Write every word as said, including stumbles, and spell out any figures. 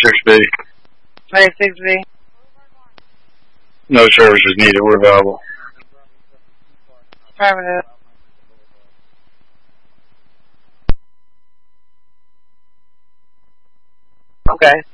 ninety-six B. ninety-six B. No services needed. We're available. Affirmative. Okay.